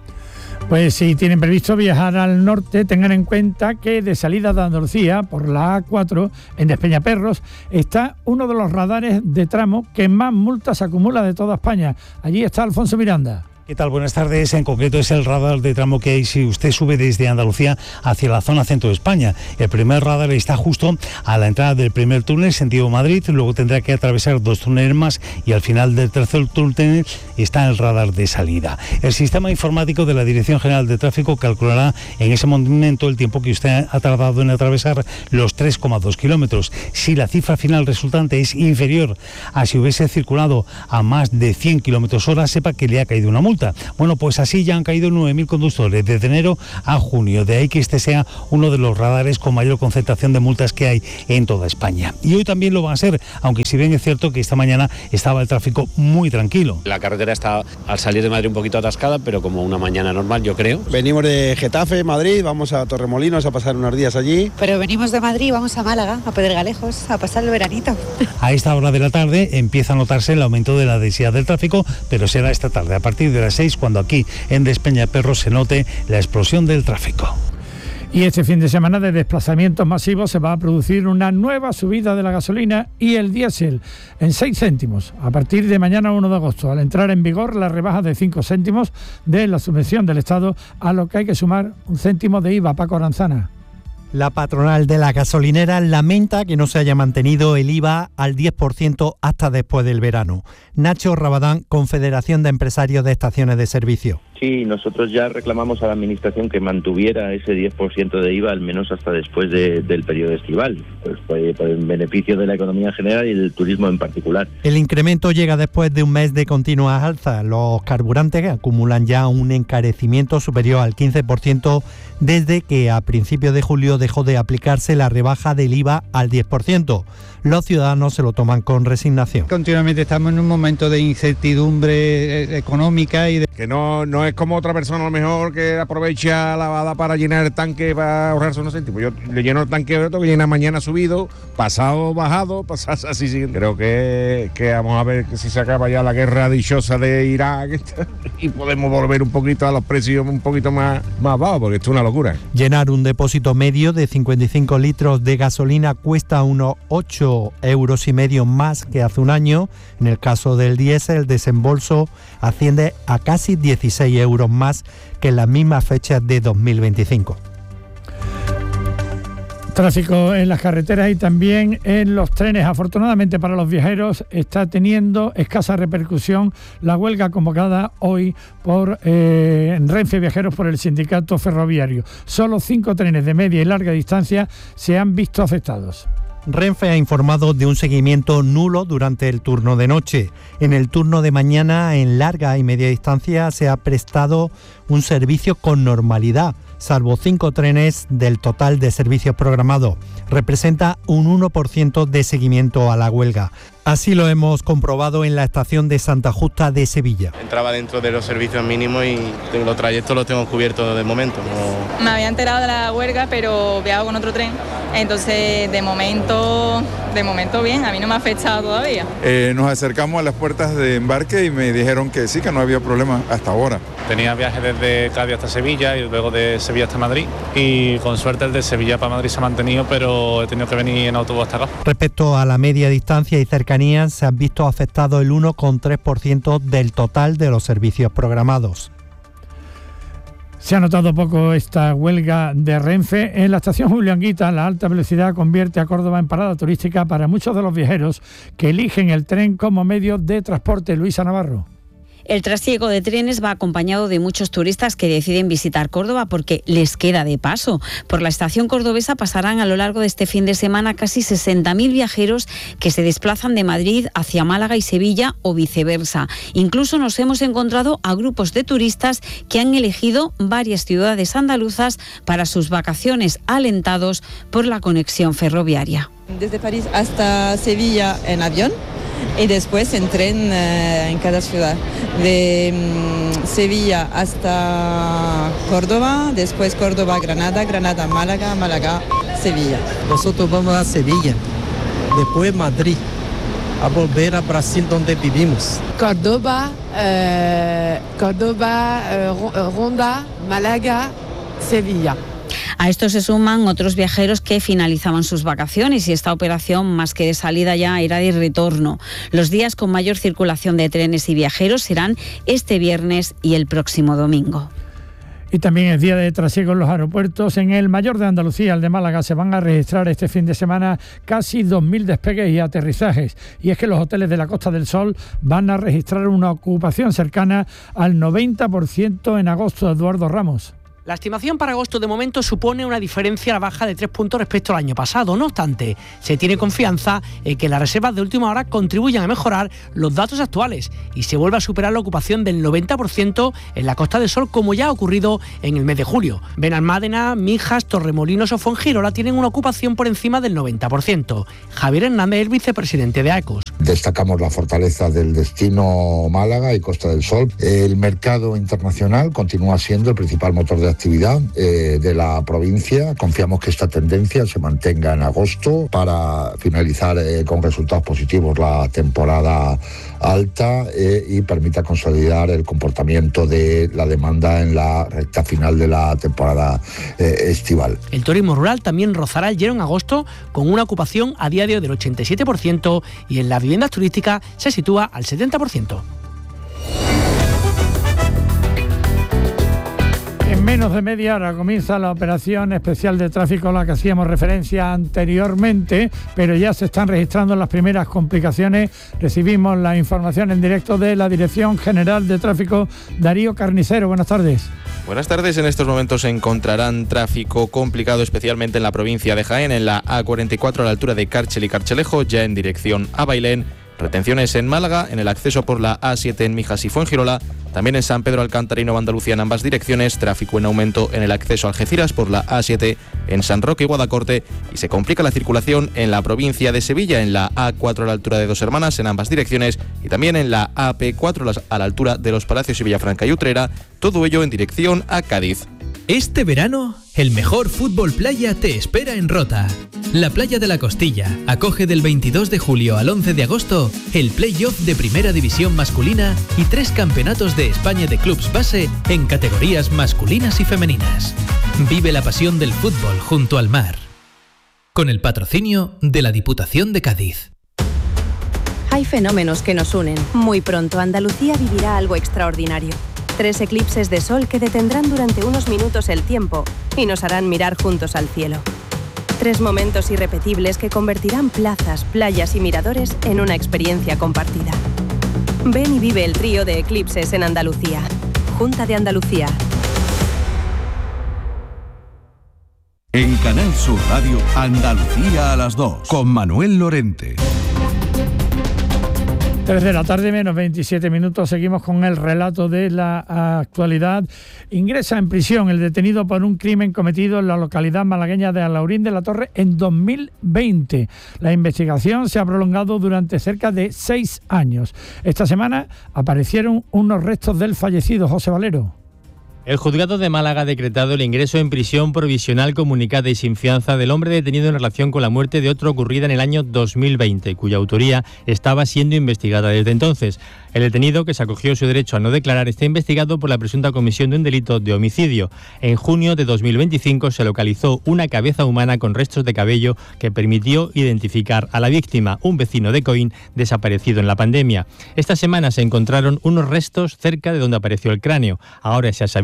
Speaker 5: Pues si tienen previsto viajar al norte, tengan en cuenta que de salida de Andalucía por la A cuatro en Despeñaperros está uno de los radares de tramo que más multas acumula de toda España. Allí está Alfonso Miranda.
Speaker 12: ¿Qué tal? Buenas tardes. En concreto es el radar de tramo que hay si usted sube desde Andalucía hacia la zona centro de España. El primer radar está justo a la entrada del primer túnel, sentido Madrid, luego tendrá que atravesar dos túneles más y al final del tercer túnel está el radar de salida. El sistema informático de la Dirección General de Tráfico calculará en ese momento el tiempo que usted ha tardado en atravesar los tres coma dos kilómetros. Si la cifra final resultante es inferior a si hubiese circulado a más de cien kilómetros hora, sepa que le ha caído una multa. Bueno, pues así ya han caído nueve mil conductores desde enero a junio. De ahí que este sea uno de los radares con mayor concentración de multas que hay en toda España. Y hoy también lo van a ser, aunque si bien es cierto que esta mañana estaba el tráfico muy tranquilo.
Speaker 13: La carretera está al salir de Madrid un poquito atascada, pero como una mañana normal, yo creo.
Speaker 14: Venimos de Getafe, Madrid, vamos a Torremolinos a pasar unos días allí.
Speaker 15: Pero venimos de Madrid, vamos a Málaga, a Pedregalejos, a pasar el veranito.
Speaker 12: A esta hora de la tarde empieza a notarse el aumento de la densidad del tráfico, pero será esta tarde, a partir de las seis, cuando aquí en Despeñaperros se note la explosión del tráfico.
Speaker 5: Y este fin de semana de desplazamientos masivos se va a producir una nueva subida de la gasolina y el diésel en seis céntimos a partir de mañana uno de agosto, al entrar en vigor la rebaja de cinco céntimos de la subvención del Estado, a lo que hay que sumar un céntimo de I V A. Paco Aranzana.
Speaker 16: La patronal de la gasolinera lamenta que no se haya mantenido el I V A al diez por ciento hasta después del verano. Nacho Rabadán, Confederación de Empresarios de Estaciones de Servicio.
Speaker 17: Sí, nosotros ya reclamamos a la Administración que mantuviera ese diez por ciento de I V A al menos hasta después de, del periodo estival, pues por, por el beneficio de la economía en general y del turismo en particular.
Speaker 16: El incremento llega después de un mes de continuas alzas. Los carburantes acumulan ya un encarecimiento superior al quince por ciento desde que a principios de julio dejó de aplicarse la rebaja del I V A al diez por ciento. Los ciudadanos se lo toman con resignación.
Speaker 28: Continuamente estamos en un momento de incertidumbre económica y de...
Speaker 29: que no, no es como otra persona a lo mejor que aprovecha la bada para llenar el tanque para ahorrarse unos céntimos. Yo le lleno el tanque de otro que llena mañana subido, pasado bajado, pasado así. Sí. Creo que, que vamos a ver si se acaba ya la guerra dichosa de Irak y podemos volver un poquito a los precios un poquito más, más bajos, porque esto es una locura.
Speaker 16: Llenar un depósito medio de cincuenta y cinco litros de gasolina cuesta unos ocho euros y medio más que hace un año. En el caso del diésel, el desembolso asciende a casi dieciséis euros más que en las mismas fechas de dos mil veinticinco.
Speaker 5: Tráfico en las carreteras y también en los trenes. Afortunadamente para los viajeros está teniendo escasa repercusión la huelga convocada hoy por eh, Renfe Viajeros por el sindicato ferroviario. Solo cinco trenes de media y larga distancia se han visto afectados.
Speaker 16: Renfe ha informado de un seguimiento nulo durante el turno de noche. En el turno de mañana, en larga y media distancia, se ha prestado un servicio con normalidad, salvo cinco trenes del total de servicios programados. Representa un uno por ciento de seguimiento a la huelga. Así lo hemos comprobado en la estación de Santa Justa de Sevilla.
Speaker 30: Entraba dentro de los servicios mínimos y los trayectos los tengo cubiertos de momento. No...
Speaker 31: Me había enterado de la huelga, pero viajo con otro tren. Entonces, de momento, de momento bien, a mí no me ha afectado todavía.
Speaker 32: Eh, nos acercamos a las puertas de embarque y me dijeron que sí, que no había problema hasta ahora.
Speaker 30: Tenía viajes desde Cádiz hasta Sevilla y luego de Sevilla hasta Madrid. Y con suerte el de Sevilla para Madrid se ha mantenido, pero he tenido que venir en autobús hasta acá.
Speaker 16: Respecto a la media distancia y cercanía, se han visto afectados el uno coma tres por ciento del total de los servicios programados.
Speaker 5: Se ha notado poco esta huelga de Renfe. En la estación Julio Anguita, la alta velocidad convierte a Córdoba en parada turística para muchos de los viajeros que eligen el tren como medio de transporte. Luisa Navarro.
Speaker 2: El trasiego de trenes va acompañado de muchos turistas que deciden visitar Córdoba porque les queda de paso. Por la estación cordobesa pasarán a lo largo de este fin de semana casi sesenta mil viajeros que se desplazan de Madrid hacia Málaga y Sevilla o viceversa. Incluso nos hemos encontrado a grupos de turistas que han elegido varias ciudades andaluzas para sus vacaciones, alentados por la conexión ferroviaria.
Speaker 3: Desde París hasta Sevilla en avión y después en tren eh, en cada ciudad. De um, Sevilla hasta Córdoba, después Córdoba, Granada, Granada, Málaga, Málaga, Sevilla.
Speaker 7: Nosotros vamos a Sevilla, después Madrid, a volver a Brasil donde vivimos.
Speaker 8: Córdoba, eh, Córdoba, eh, Ronda, Málaga, Sevilla.
Speaker 2: A esto se suman otros viajeros que finalizaban sus vacaciones y esta operación, más que de salida ya, era de retorno. Los días con mayor circulación de trenes y viajeros serán este viernes y el próximo domingo.
Speaker 5: Y también es día de trasiego en los aeropuertos. En el mayor de Andalucía, el de Málaga, se van a registrar este fin de semana casi dos mil despegues y aterrizajes. Y es que los hoteles de la Costa del Sol van a registrar una ocupación cercana al noventa por ciento en agosto. Eduardo Ramos.
Speaker 9: La estimación para agosto de momento supone una diferencia a la baja de tres puntos respecto al año pasado. No obstante, se tiene confianza en que las reservas de última hora contribuyan a mejorar los datos actuales y se vuelva a superar la ocupación del noventa por ciento en la Costa del Sol, como ya ha ocurrido en el mes de julio. Benalmádena, Mijas, Torremolinos o Fuengirola tienen una ocupación por encima del noventa por ciento. Javier Hernández, el vicepresidente de AECOS.
Speaker 19: Destacamos la fortaleza del destino Málaga y Costa del Sol. El mercado internacional continúa siendo el principal motor de actividad eh, de la provincia. Confiamos que esta tendencia se mantenga en agosto para finalizar eh, con resultados positivos la temporada alta eh, y permita consolidar el comportamiento de la demanda en la recta final de la temporada eh, estival.
Speaker 9: El turismo rural también rozará el lleno en agosto con una ocupación a día de hoy del ochenta y siete por ciento y en las viviendas turísticas se sitúa al setenta por ciento.
Speaker 5: En menos de media hora comienza la operación especial de tráfico a la que hacíamos referencia anteriormente, pero ya se están registrando las primeras complicaciones. Recibimos la información en directo de la Dirección General de Tráfico. Darío Carnicero, buenas tardes.
Speaker 20: Buenas tardes. En estos momentos se encontrarán tráfico complicado, especialmente en la provincia de Jaén, en la A cuarenta y cuatro a la altura de Cárchel y Carchelejo, ya en dirección a Bailén. Retenciones en Málaga, en el acceso por la A siete en Mijas y Fuengirola, también en San Pedro Alcántara y Nueva Andalucía en ambas direcciones, tráfico en aumento en el acceso a Algeciras por la A siete en San Roque y Guadacorte, y se complica la circulación en la provincia de Sevilla, en la A cuatro a la altura de Dos Hermanas en ambas direcciones, y también en la A P cuatro a la altura de Los Palacios y Villafranca y Utrera, todo ello en dirección a Cádiz.
Speaker 21: Este verano, el mejor fútbol playa te espera en Rota. La Playa de la Costilla acoge del veintidós de julio al once de agosto el play-off de Primera División masculina y tres campeonatos de España de clubs base en categorías masculinas y femeninas. Vive la pasión del fútbol junto al mar. Con el patrocinio de la Diputación de Cádiz.
Speaker 22: Hay fenómenos que nos unen. Muy pronto Andalucía vivirá algo extraordinario. Tres eclipses de sol que detendrán durante unos minutos el tiempo y nos harán mirar juntos al cielo. Tres momentos irrepetibles que convertirán plazas, playas y miradores en una experiencia compartida. Ven y vive el trío de eclipses en Andalucía. Junta de Andalucía.
Speaker 18: En Canal Sur Radio, Andalucía a las dos, con Manuel Lorente.
Speaker 5: tres de la tarde, menos veintisiete minutos, seguimos con el relato de la actualidad. Ingresa en prisión el detenido por un crimen cometido en la localidad malagueña de Alhaurín de la Torre en dos mil veinte. La investigación se ha prolongado durante cerca de seis años. Esta semana aparecieron unos restos del fallecido. José Valero.
Speaker 23: El juzgado de Málaga ha decretado el ingreso en prisión provisional comunicada y sin fianza del hombre detenido en relación con la muerte de otro ocurrida en el año dos mil veinte, cuya autoría estaba siendo investigada desde entonces. El detenido, que se acogió a su derecho a no declarar, está investigado por la presunta comisión de un delito de homicidio. En junio de dos mil veinticinco se localizó una cabeza humana con restos de cabello que permitió identificar a la víctima, un vecino de Coín desaparecido en la pandemia. Esta semana se encontraron unos restos cerca de donde apareció el cráneo. Ahora se ha sabido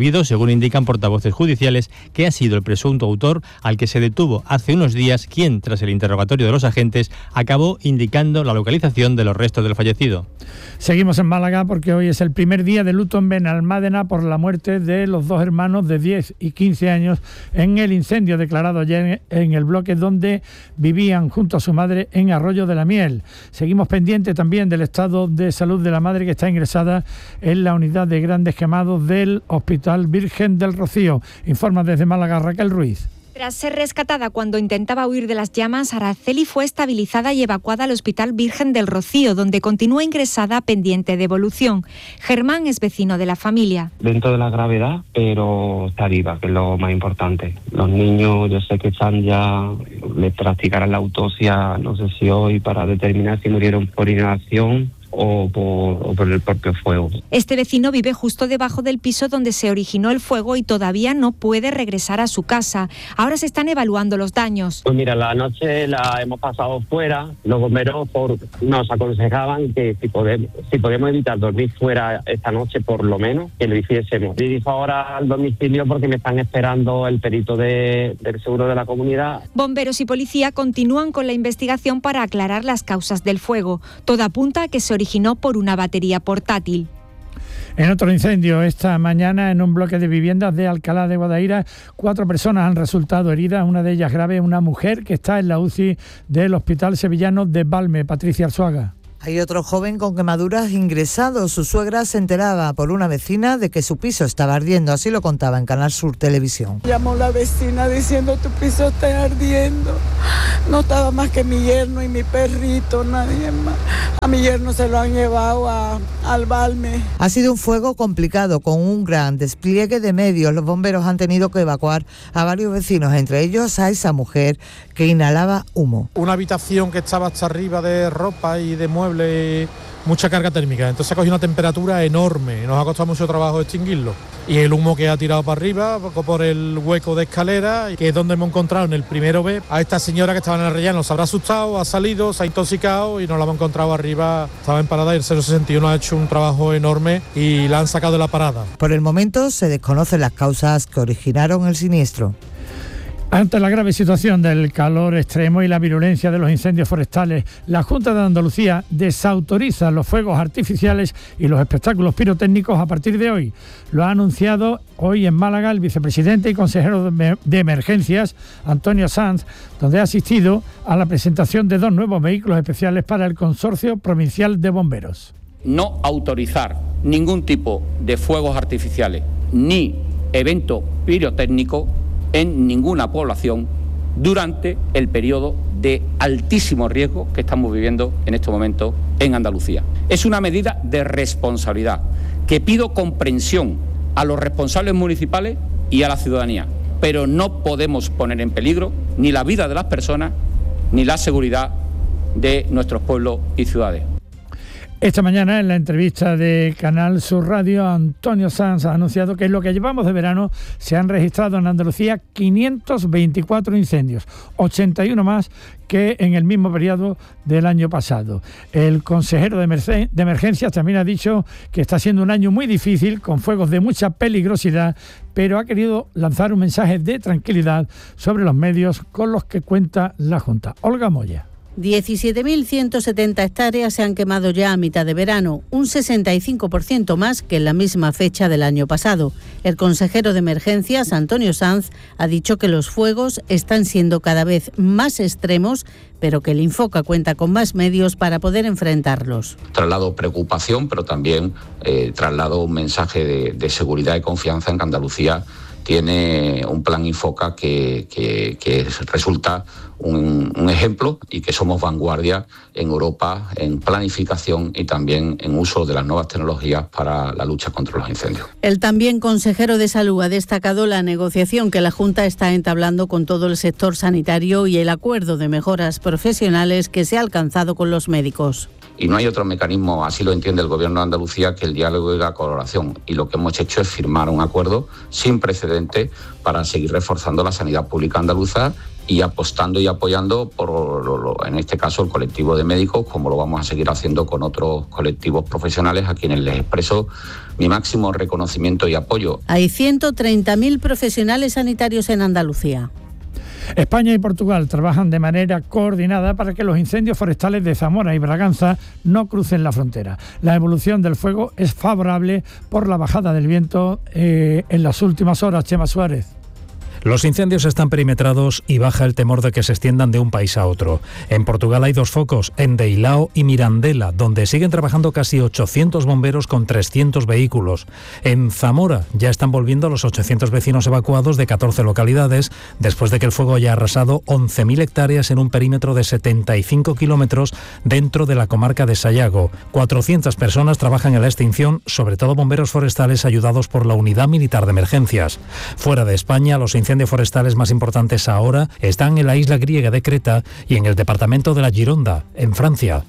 Speaker 23: fallecido, según indican portavoces judiciales, que ha sido el presunto autor al que se detuvo hace unos días, quien, tras el interrogatorio de los agentes, acabó indicando la localización de los restos del fallecido.
Speaker 5: Seguimos en Málaga porque hoy es el primer día de luto en Benalmádena por la muerte de los dos hermanos de diez y quince años en el incendio declarado ayer en el bloque donde vivían junto a su madre en Arroyo de la Miel. Seguimos pendientes también del estado de salud de la madre, que está ingresada en la unidad de grandes quemados del Hospital Virgen del Rocío. Informa desde Málaga Raquel Ruiz.
Speaker 1: Tras ser rescatada cuando intentaba huir de las llamas, Araceli fue estabilizada y evacuada al Hospital Virgen del Rocío, donde continúa ingresada pendiente de evolución. Germán es vecino de la familia.
Speaker 4: Dentro de la gravedad, pero está viva, que es lo más importante. Los niños, yo sé que están ya, les practicarán la autopsia, no sé si hoy, para determinar si murieron por inhalación o por, o por el propio fuego.
Speaker 1: Este vecino vive justo debajo del piso donde se originó el fuego y todavía no puede regresar a su casa. Ahora se están evaluando los daños.
Speaker 4: Pues mira, la noche la hemos pasado fuera. Los bomberos por, nos aconsejaban que si podemos, si podemos evitar dormir fuera esta noche, por lo menos, que lo hiciésemos. Dirijo ahora al domicilio porque me están esperando el perito de, del seguro de la comunidad.
Speaker 1: Bomberos y policía continúan con la investigación para aclarar las causas del fuego. Todo apunta a que se originó por una batería portátil.
Speaker 5: En otro incendio esta mañana en un bloque de viviendas de Alcalá de Guadaira, cuatro personas han resultado heridas, una de ellas grave, una mujer que está en la U C I del Hospital Sevillano de Valme. Patricia Arzuaga.
Speaker 6: Hay otro joven con quemaduras ingresado. Su suegra se enteraba por una vecina de que su piso estaba ardiendo. Así lo contaba en Canal Sur Televisión.
Speaker 10: Llamó la vecina diciendo: tu piso está ardiendo. No estaba más que mi yerno y mi perrito, nadie más. A mi yerno se lo han llevado a, al Valme.
Speaker 6: Ha sido un fuego complicado con un gran despliegue de medios. Los bomberos han tenido que evacuar a varios vecinos, entre ellos a esa mujer que inhalaba humo.
Speaker 11: Una habitación que estaba hasta arriba de ropa y de muebles, mucha carga térmica, entonces ha cogido una temperatura enorme, nos ha costado mucho trabajo extinguirlo, y el humo que ha tirado para arriba por el hueco de escalera, que es donde hemos encontrado en el primero B a esta señora que estaba en el rellano. Se habrá asustado, ha salido, se ha intoxicado y nos la hemos encontrado arriba, estaba en parada, y el cero sesenta y uno ha hecho un trabajo enorme y la han sacado de la parada.
Speaker 6: Por el momento se desconocen las causas que originaron el siniestro.
Speaker 5: Ante la grave situación del calor extremo y la virulencia de los incendios forestales, la Junta de Andalucía desautoriza los fuegos artificiales y los espectáculos pirotécnicos a partir de hoy. Lo ha anunciado hoy en Málaga el vicepresidente y consejero de Emergencias, Antonio Sanz, donde ha asistido a la presentación de dos nuevos vehículos especiales para el Consorcio Provincial de Bomberos.
Speaker 13: No autorizar ningún tipo de fuegos artificiales ni evento pirotécnico en ninguna población durante el periodo de altísimo riesgo que estamos viviendo en este momento en Andalucía. Es una medida de responsabilidad que pido comprensión a los responsables municipales y a la ciudadanía, pero no podemos poner en peligro ni la vida de las personas ni la seguridad de nuestros pueblos y ciudades.
Speaker 5: Esta mañana, en la entrevista de Canal Sur Radio, Antonio Sanz ha anunciado que en lo que llevamos de verano se han registrado en Andalucía quinientos veinticuatro incendios, ochenta y uno más que en el mismo periodo del año pasado. El consejero de, emergen- de Emergencias también ha dicho que está siendo un año muy difícil, con fuegos de mucha peligrosidad, pero ha querido lanzar un mensaje de tranquilidad sobre los medios con los que cuenta la Junta. Olga Moya.
Speaker 14: diecisiete mil ciento setenta hectáreas se han quemado ya a mitad de verano, un sesenta y cinco por ciento más que en la misma fecha del año pasado. El consejero de Emergencias, Antonio Sanz, ha dicho que los fuegos están siendo cada vez más extremos, pero que el Infoca cuenta con más medios para poder enfrentarlos.
Speaker 15: Traslado preocupación, pero también eh, traslado un mensaje de, de seguridad y confianza en que Andalucía tiene un plan Infoca que, que, que resulta un, un ejemplo y que somos vanguardia en Europa en planificación y también en uso de las nuevas tecnologías para la lucha contra los incendios.
Speaker 14: El también consejero de Salud ha destacado la negociación que la Junta está entablando con todo el sector sanitario y el acuerdo de mejoras profesionales que se ha alcanzado con los médicos.
Speaker 15: Y no hay otro mecanismo, así lo entiende el Gobierno de Andalucía, que el diálogo y la colaboración. Y lo que hemos hecho es firmar un acuerdo sin precedentes para seguir reforzando la sanidad pública andaluza y apostando y apoyando por, lo, lo, en este caso, el colectivo de médicos, como lo vamos a seguir haciendo con otros colectivos profesionales a quienes les expreso mi máximo reconocimiento y apoyo.
Speaker 14: Hay ciento treinta mil profesionales sanitarios en Andalucía.
Speaker 5: España y Portugal trabajan de manera coordinada para que los incendios forestales de Zamora y Braganza no crucen la frontera. La evolución del fuego es favorable por la bajada del viento eh, en las últimas horas. Chema Suárez.
Speaker 12: Los incendios están perimetrados y baja el temor de que se extiendan de un país a otro. En Portugal hay dos focos, en Deilao y Mirandela, donde siguen trabajando casi ochocientos bomberos con trescientos vehículos. En Zamora ya están volviendo los ochocientos vecinos evacuados de catorce localidades, después de que el fuego haya arrasado once mil hectáreas en un perímetro de setenta y cinco kilómetros dentro de la comarca de Sayago. cuatrocientas personas trabajan en la extinción, sobre todo bomberos forestales ayudados por la Unidad Militar de Emergencias. Fuera de España, los incendios incendios forestales más importantes ahora están en la isla griega de Creta y en el departamento de la Gironda, en Francia.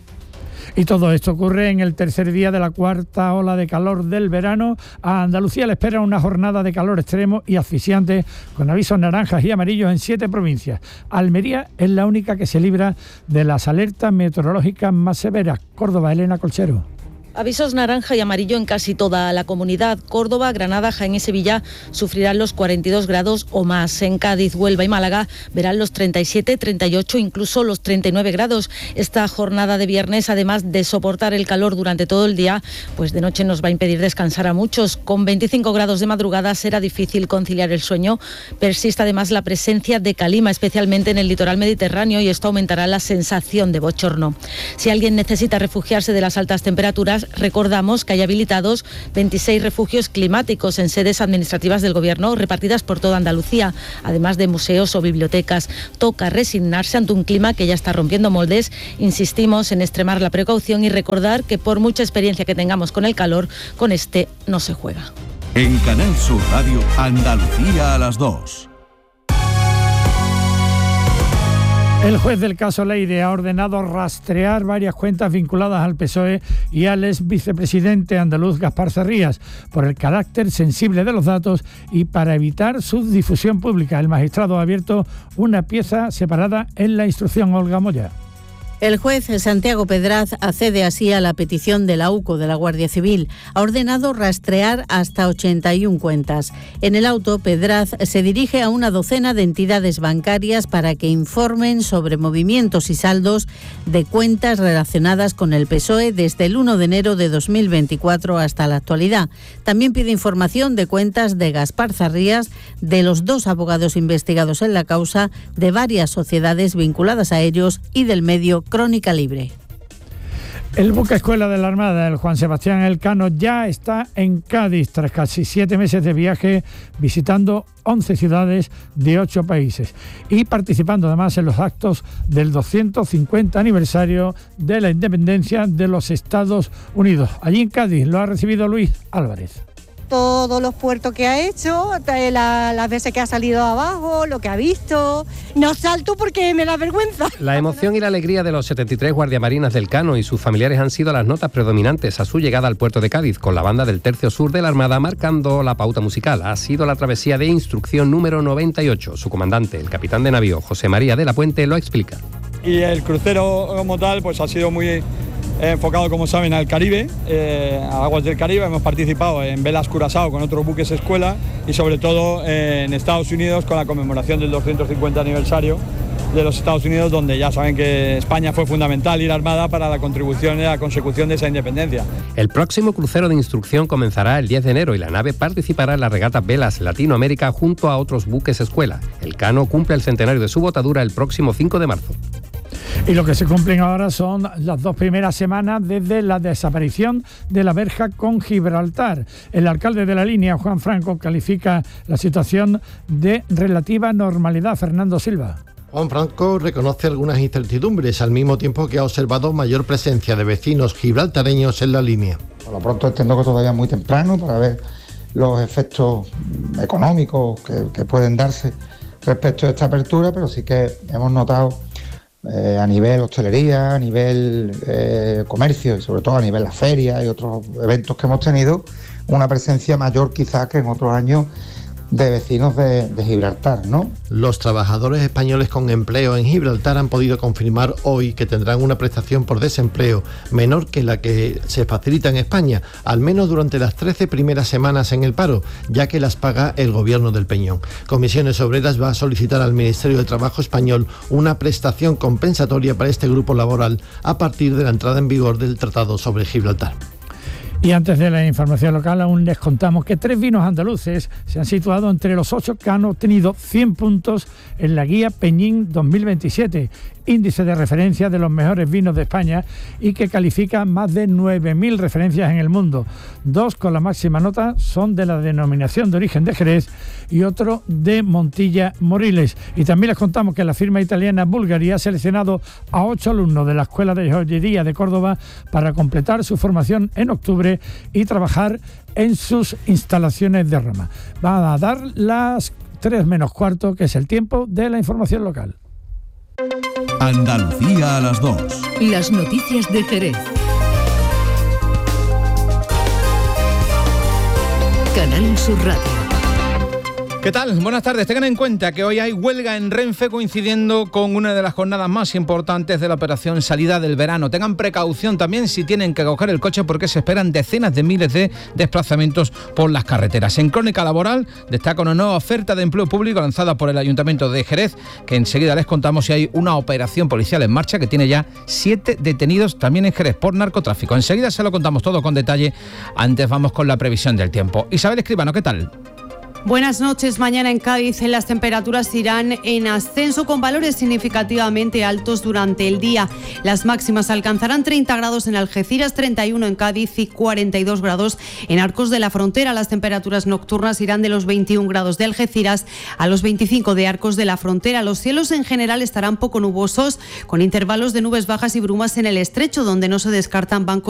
Speaker 5: Y todo esto ocurre en el tercer día de la cuarta ola de calor del verano. A Andalucía le espera una jornada de calor extremo y asfixiante, con avisos naranjas y amarillos en siete provincias. Almería es la única que se libra de las alertas meteorológicas más severas. Córdoba, Elena Colchero.
Speaker 16: Avisos naranja y amarillo en casi toda la comunidad. Córdoba, Granada, Jaén y Sevilla sufrirán los cuarenta y dos grados o más. En Cádiz, Huelva y Málaga verán los treinta y siete, treinta y ocho, incluso los treinta y nueve grados. Esta jornada de viernes, además de soportar el calor durante todo el día, pues de noche nos va a impedir descansar a muchos. Con veinticinco grados de madrugada será difícil conciliar el sueño. Persiste además la presencia de calima, especialmente en el litoral mediterráneo, y esto aumentará la sensación de bochorno. Si alguien necesita refugiarse de las altas temperaturas, recordamos que hay habilitados veintiséis refugios climáticos en sedes administrativas del Gobierno repartidas por toda Andalucía, además de museos o bibliotecas. Toca resignarse ante un clima que ya está rompiendo moldes. Insistimos en extremar la precaución y recordar que por mucha experiencia que tengamos con el calor, con este no se juega.
Speaker 18: En Canal Sur Radio, Andalucía a las dos.
Speaker 5: El juez del caso Leire ha ordenado rastrear varias cuentas vinculadas al P S O E y al ex vicepresidente andaluz Gaspar Zarrías por el carácter sensible de los datos y para evitar su difusión pública. El magistrado ha abierto una pieza separada en la instrucción. Olga Moya.
Speaker 14: El juez Santiago Pedraz accede así a la petición de la U C O de la Guardia Civil. Ha ordenado rastrear hasta ochenta y una cuentas. En el auto, Pedraz se dirige a una docena de entidades bancarias para que informen sobre movimientos y saldos de cuentas relacionadas con el P S O E desde el uno de enero de dos mil veinticuatro hasta la actualidad. También pide información de cuentas de Gaspar Zarrías, de los dos abogados investigados en la causa, de varias sociedades vinculadas a ellos y del medio Crónica Libre.
Speaker 5: El buque escuela de la Armada, el Juan Sebastián Elcano, ya está en Cádiz tras casi siete meses de viaje, visitando once ciudades de ocho países y participando además en los actos del doscientos cincuenta aniversario de la independencia de los Estados Unidos. Allí en Cádiz lo ha recibido Luis Álvarez.
Speaker 17: Todos los puertos que ha hecho, la, las veces que ha salido abajo, lo que ha visto. No salto porque me da vergüenza.
Speaker 24: La emoción y la alegría de los setenta y tres guardiamarinas del Cano y sus familiares han sido las notas predominantes a su llegada al puerto de Cádiz, con la banda del Tercio Sur de la Armada marcando la pauta musical. Ha sido la travesía de instrucción número noventa y ocho. Su comandante, el capitán de navío, José María de la Puente, lo explica.
Speaker 25: Y el crucero como tal, pues ha sido muy enfocado, como saben, al Caribe, eh, a aguas del Caribe. Hemos participado en velas Curazao con otros buques escuela y sobre todo eh, en Estados Unidos con la conmemoración del doscientos cincuenta aniversario de los Estados Unidos, donde ya saben que España fue fundamental y la Armada para la contribución y la consecución de esa independencia.
Speaker 24: El próximo crucero de instrucción comenzará el diez de enero y la nave participará en la regata Velas Latinoamérica junto a otros buques escuela. El Cano cumple el centenario de su botadura el próximo cinco de marzo.
Speaker 5: Y lo que se cumplen ahora son las dos primeras semanas desde la desaparición de la verja con Gibraltar. El alcalde de la línea, Juan Franco, califica la situación de relativa normalidad. Fernando Silva.
Speaker 26: Juan Franco reconoce algunas incertidumbres, al mismo tiempo que ha observado mayor presencia de vecinos gibraltareños en la línea.
Speaker 27: Por lo pronto entiendo que todavía es muy temprano para ver los efectos económicos que, que pueden darse respecto a esta apertura, pero sí que hemos notado Eh, a nivel hostelería, a nivel eh, comercio y sobre todo a nivel las ferias y otros eventos que hemos tenido, una presencia mayor quizás que en otros años de vecinos de, de Gibraltar, ¿no?
Speaker 26: Los trabajadores españoles con empleo en Gibraltar han podido confirmar hoy que tendrán una prestación por desempleo menor que la que se facilita en España, al menos durante las trece primeras semanas en el paro, ya que las paga el gobierno del Peñón. Comisiones Obreras va a solicitar al Ministerio de Trabajo español una prestación compensatoria para este grupo laboral a partir de la entrada en vigor del Tratado sobre Gibraltar.
Speaker 5: Y antes de la información local, aún les contamos que tres vinos andaluces se han situado entre los ocho que han obtenido cien puntos en la guía Peñín dos mil veintisiete, índice de referencia de los mejores vinos de España y que califica más de nueve mil referencias en el mundo. Dos con la máxima nota son de la denominación de origen de Jerez y otro de Montilla Moriles. Y también les contamos que la firma italiana Bulgari ha seleccionado a ocho alumnos de la Escuela de Joyería de Córdoba para completar su formación en octubre y trabajar en sus instalaciones de Roma. Van a dar las tres menos cuarto, que es el tiempo de la información local.
Speaker 18: Andalucía a las dos.
Speaker 2: Las noticias de Jerez. Canal Sur Radio.
Speaker 3: ¿Qué tal? Buenas tardes. Tengan en cuenta que hoy hay huelga en Renfe coincidiendo con una de las jornadas más importantes de la operación Salida del Verano. Tengan precaución también si tienen que coger el coche porque se esperan decenas de miles de desplazamientos por las carreteras. En Crónica Laboral destaca una nueva oferta de empleo público lanzada por el Ayuntamiento de Jerez, que enseguida les contamos, si hay una operación policial en marcha que tiene ya siete detenidos también en Jerez por narcotráfico. Enseguida se lo contamos todo con detalle. Antes vamos con la previsión del tiempo. Isabel Escribano, ¿qué tal?
Speaker 7: Buenas noches. Mañana en Cádiz las temperaturas irán en ascenso con valores significativamente altos durante el día. Las máximas alcanzarán treinta grados en Algeciras, treinta y uno en Cádiz y cuarenta y dos grados en Arcos de la Frontera. Las temperaturas nocturnas irán de los veintiún grados de Algeciras a los veinticinco de Arcos de la Frontera. Los cielos en general estarán poco nubosos, con intervalos de nubes bajas y brumas en el estrecho, donde no se descartan bancos